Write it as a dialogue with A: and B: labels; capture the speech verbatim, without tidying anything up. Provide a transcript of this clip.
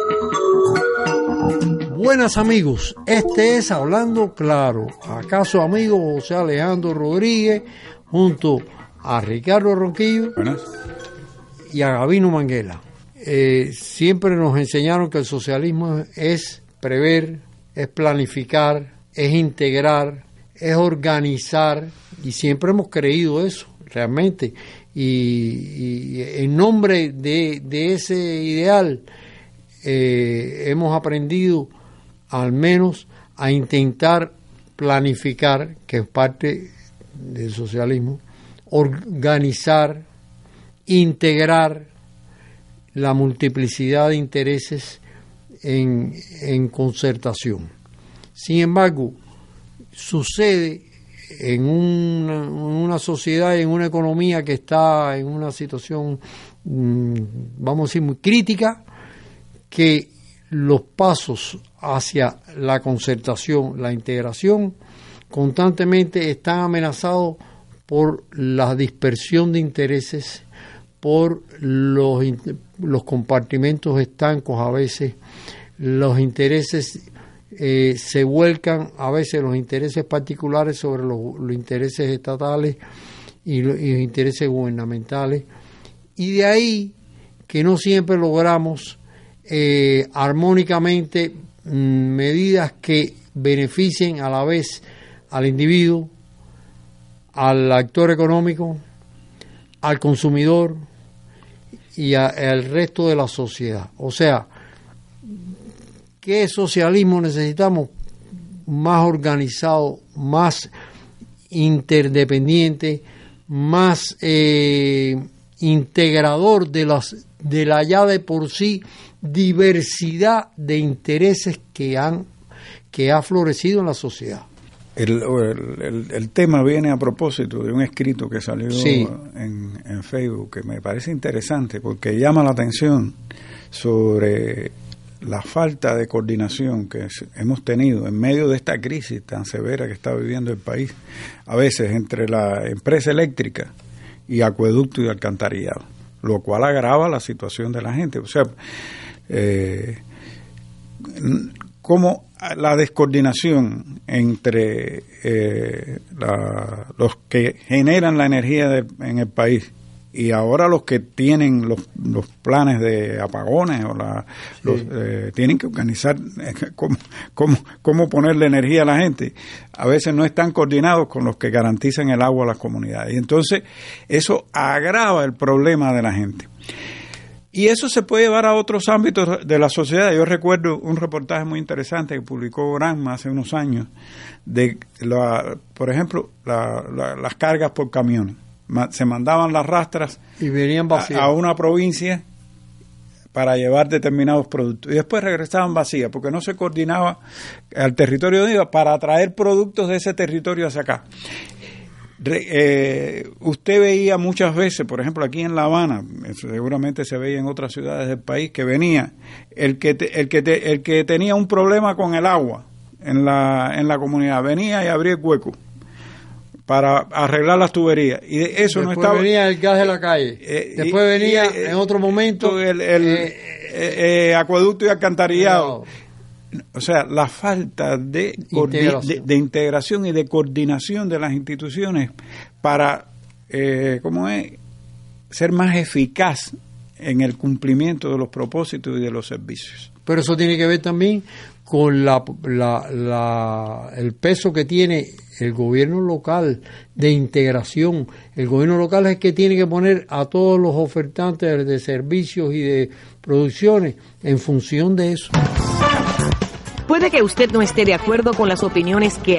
A: Buenas amigos, este es Hablando Claro. ¿Acaso amigo José Alejandro Rodríguez junto a Ricardo Ronquillo Buenas. Y a Gabino Manguela? Eh, siempre nos enseñaron que el socialismo es prever, es planificar, es integrar, es organizar, y siempre hemos creído eso, realmente. Y, y en nombre de, de ese ideal eh, hemos aprendido al menos a intentar planificar, que es parte del socialismo, organizar, integrar la multiplicidad de intereses en, en concertación. Sin embargo, sucede en una, en una sociedad y en una economía que está en una situación, vamos a decir, muy crítica, que los pasos hacia la concertación, la integración, constantemente están amenazados por la dispersión de intereses, por los, los compartimentos estancos a veces, los intereses eh, se vuelcan a veces los intereses particulares sobre los, los intereses estatales y los, y los intereses gubernamentales, y de ahí que no siempre logramos eh, armónicamente mm, medidas que beneficien a la vez al individuo, al actor económico, al consumidor y a, al resto de la sociedad. O sea, ¿qué socialismo necesitamos? Más organizado, más interdependiente, más eh, integrador de las de la ya de por sí diversidad de intereses que han que ha florecido en la sociedad.
B: El, el, el, el tema viene a propósito de un escrito que salió sí. en, en Facebook, que me parece interesante porque llama la atención sobre la falta de coordinación que hemos tenido en medio de esta crisis tan severa que está viviendo el país, a veces entre la empresa eléctrica y acueducto y alcantarillado, lo cual agrava la situación de la gente. O sea, eh, cómo la descoordinación entre eh, la, los que generan la energía de, en el país y ahora los que tienen los, los planes de apagones o la, sí. los, eh, tienen que organizar eh, cómo, cómo, cómo ponerle energía a la gente, a veces no están coordinados con los que garantizan el agua a las comunidades, y entonces eso agrava el problema de la gente. Y eso se puede llevar a otros ámbitos de la sociedad. Yo recuerdo un reportaje muy interesante que publicó Granma hace unos años, de, la, por ejemplo, la, la, las cargas por camiones. Se mandaban las rastras
A: y venían vacías
B: a, a una provincia para llevar determinados productos. Y después regresaban vacías, porque no se coordinaba al territorio de iba para traer productos de ese territorio hacia acá. Re, eh, usted veía muchas veces, por ejemplo aquí en La Habana, seguramente se veía en otras ciudades del país, que venía el que te, el que te, el que tenía un problema con el agua en la en la comunidad, venía y abría el hueco para arreglar las tuberías, y de eso después no estaba.
A: Después venía el gas de la calle, eh, después y, venía y, en otro momento
B: el, el eh, eh, eh, acueducto y alcantarillado. No. O sea, la falta de integración. De, de integración y de coordinación de las instituciones para, eh, ¿cómo es?, ser más eficaz en el cumplimiento de los propósitos y de los servicios.
A: Pero eso tiene que ver también con la, la, la, el peso que tiene el gobierno local de integración. El gobierno local es el que tiene que poner a todos los ofertantes de servicios y de producciones en función de eso.
C: Puede que usted no esté de acuerdo con las opiniones que